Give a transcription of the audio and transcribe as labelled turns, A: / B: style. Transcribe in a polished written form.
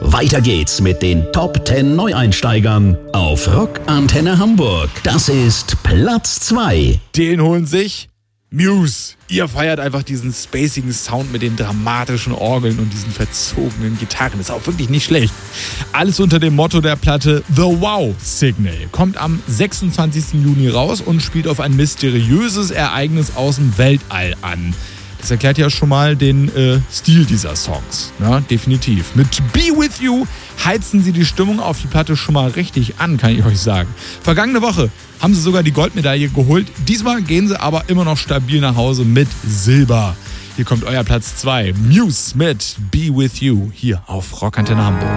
A: Weiter geht's mit den Top 10 Neueinsteigern auf Rock Antenne Hamburg. Das ist Platz 2.
B: Den holen sich Muse. Ihr feiert einfach diesen spacigen Sound mit den dramatischen Orgeln und diesen verzogenen Gitarren. Ist auch wirklich nicht schlecht. Alles unter dem Motto der Platte The Wow Signal. Kommt am 26. Juni raus und spielt auf ein mysteriöses Ereignis aus dem Weltall an. Das erklärt ja schon mal den Stil dieser Songs. Ja, definitiv. Mit Be With You heizen sie die Stimmung auf die Platte schon mal richtig an, kann ich euch sagen. Vergangene Woche haben sie sogar die Goldmedaille geholt. Diesmal gehen sie aber immer noch stabil nach Hause mit Silber. Hier kommt euer Platz 2. Muse mit Be With You hier auf Rock Antenne Hamburg.